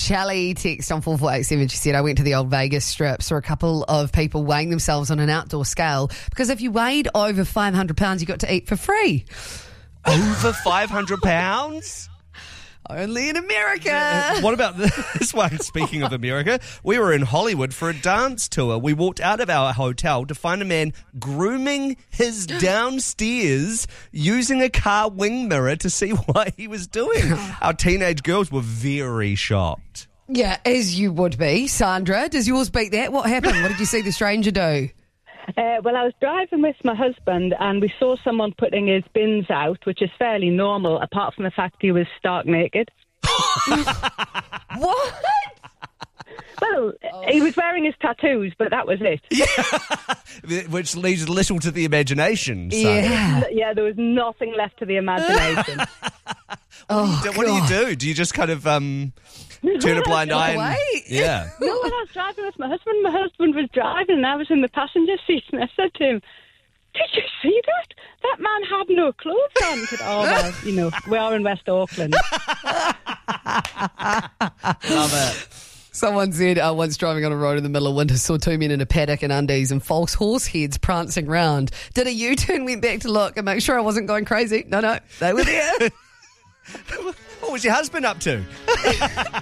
Shelley text on 4487. She said, I went to the old Vegas Strip, saw a couple of people weighing themselves on an outdoor scale because if you weighed over 500 pounds, you got to eat for free. Over 500 pounds? Only in America. What about this one? Speaking of America, we were in Hollywood for a dance tour. We walked out of our hotel to find a man grooming his downstairs using a car wing mirror to see what he was doing. Our teenage girls were very shocked. Yeah, as you would be. Sandra, does yours beat that? What happened? What did you see the stranger do? Well, I was driving with my husband and we saw someone putting his bins out, which is fairly normal, apart from the fact he was stark naked. What? Well, he was wearing his tattoos, but that was it. Yeah, which leaves little to the imagination. Yeah. Yeah, there was nothing left to the imagination. What do you do? Do you just kind of turn a blind eye? away? Yeah. No, when I was driving with my husband was driving and I was in the passenger seat and I said to him, did you see that? That man had no clothes on. He said, oh, well, you know, we are in West Auckland. Love it. Someone said, once driving on a road in the middle of winter, saw two men in a paddock and undies and false horse heads prancing round. Did a U-turn, went back to look and make sure I wasn't going crazy. No, they were there. What was your husband up to?